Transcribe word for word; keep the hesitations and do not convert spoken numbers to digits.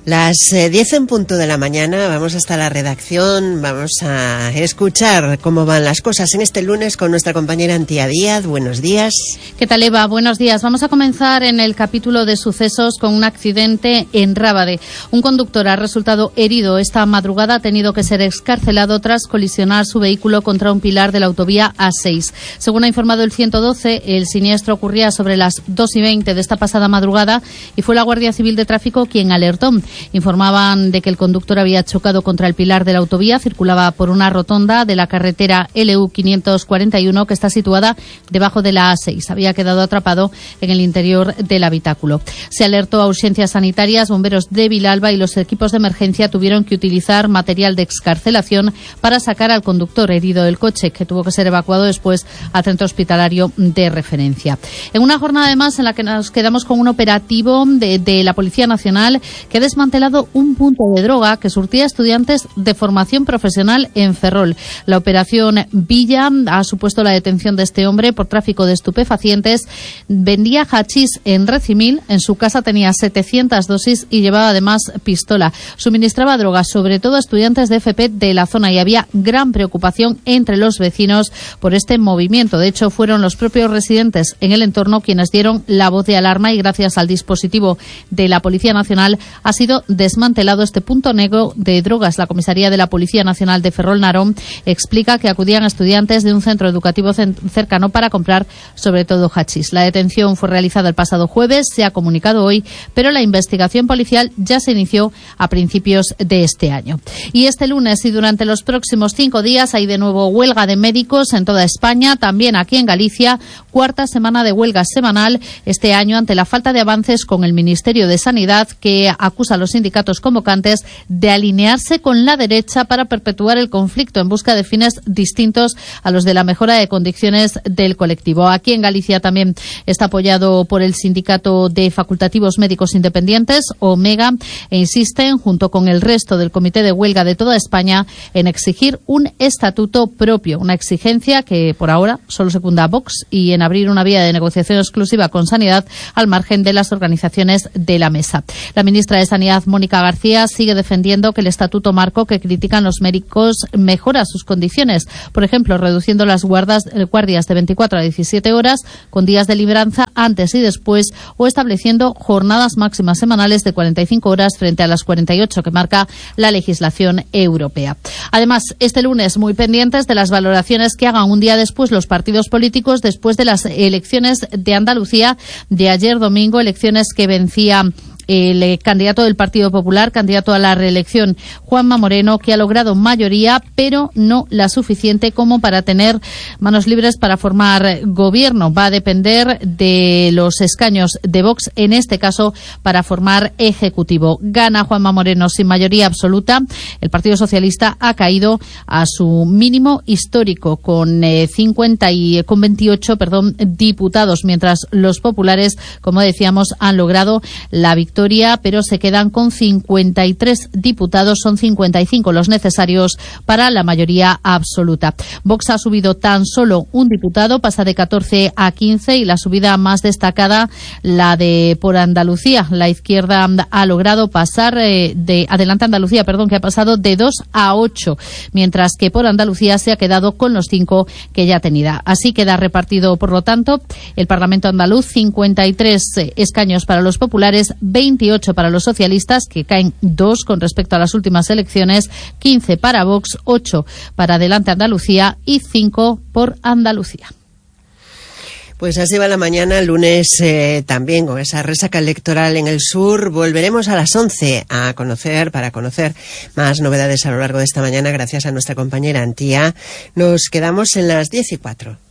Las eh, diez en punto de la mañana, vamos hasta la redacción, vamos a escuchar cómo van las cosas en este lunes con nuestra compañera Antía Díaz. Buenos días. ¿Qué tal, Eva? Buenos días. Vamos a comenzar en el capítulo de sucesos con un accidente en Rábade. Un conductor ha resultado herido esta madrugada, ha tenido que ser excarcelado tras colisionar su vehículo contra un pilar de la autovía A seis. Según ha informado el ciento doce, el siniestro ocurría sobre las dos y veinte de esta pasada madrugada y fue la Guardia Civil de Tráfico quien alertó. Informaban de que el conductor había chocado contra el pilar de la autovía, circulaba por una rotonda de la carretera L U quinientos cuarenta y uno que está situada debajo de la A seis. Había quedado atrapado en el interior del habitáculo. Se alertó a urgencias sanitarias, bomberos de Vilalba y los equipos de emergencia tuvieron que utilizar material de excarcelación para sacar al conductor herido del coche, que tuvo que ser evacuado después al centro hospitalario de referencia. En una jornada además en la que nos quedamos con un operativo de, de la Policía Nacional que ha desmantelado un punto de droga que surtía a estudiantes de formación profesional en Ferrol. La operación Villa ha supuesto la detención de este hombre por tráfico de estupefacientes. Vendía hachís en Recimil, en su casa tenía setecientas dosis y llevaba además pistola. Suministraba drogas sobre todo a estudiantes de F P de la zona y había gran preocupación entre los vecinos por este movimiento. De hecho, fueron los propios residentes en el entorno quienes dieron la voz de alarma y gracias al dispositivo de la Policía Nacional ha sido desmantelado este punto negro de drogas. La comisaría de la Policía Nacional de Ferrol Narón explica que acudían estudiantes de un centro educativo cercano para comprar sobre todo hachís. La detención fue realizada el pasado jueves, se ha comunicado hoy, pero la investigación policial ya se inició a principios de este año. Y este lunes y durante los próximos cinco días hay de nuevo huelga de médicos en toda España, también aquí en Galicia, cuarta semana de huelga semanal este año ante la falta de avances con el Ministerio de Sanidad, que acusa a los sindicatos convocantes de alinearse con la derecha para perpetuar el conflicto en busca de fines distintos a los de la mejora de condiciones del colectivo. Aquí en Galicia también está apoyado por el Sindicato de Facultativos Médicos Independientes, OMEGA, e insisten, junto con el resto del Comité de Huelga de toda España, en exigir un estatuto propio, una exigencia que por ahora solo secunda Vox, y en abrir una vía de negociación exclusiva con Sanidad al margen de las organizaciones de la mesa. La ministra de Sanidad, Mónica García, sigue defendiendo que el estatuto marco que critican los médicos mejora sus condiciones, por ejemplo, reduciendo las guardas, guardias de veinticuatro a diecisiete horas, con días de libranza antes y después, o estableciendo jornadas máximas semanales de cuarenta y cinco horas frente a las cuarenta y ocho que marca la legislación europea. Además, este lunes muy pendientes de las valoraciones que hagan un día después los partidos políticos después de las elecciones de Andalucía de ayer domingo, elecciones que vencía el candidato del Partido Popular, candidato a la reelección, Juanma Moreno, que ha logrado mayoría, pero no la suficiente como para tener manos libres para formar gobierno. Va a depender de los escaños de Vox, en este caso, para formar ejecutivo. Gana Juanma Moreno sin mayoría absoluta. El Partido Socialista ha caído a su mínimo histórico con eh, cincuenta y con veintiocho, perdón, diputados, mientras los populares, como decíamos, han logrado la victoria. Pero se quedan con cincuenta y tres diputados, son cincuenta y cinco los necesarios para la mayoría absoluta. Vox ha subido tan solo un diputado, pasa de catorce a quince, y la subida más destacada, la de por Andalucía. La izquierda ha logrado pasar eh, de Adelante Andalucía, perdón, que ha pasado de dos a ocho, mientras que por Andalucía se ha quedado con los cinco que ya tenía. Así queda repartido, por lo tanto, el Parlamento andaluz: cincuenta y tres escaños para los populares, veintiocho para los socialistas, que caen dos con respecto a las últimas elecciones, quince para Vox, ocho para Adelante Andalucía y cinco por Andalucía. Pues así va la mañana, lunes eh, también con esa resaca electoral en el sur. Volveremos a las once a conocer, para conocer más novedades a lo largo de esta mañana, gracias a nuestra compañera Antía. Nos quedamos en las diez y cuatro.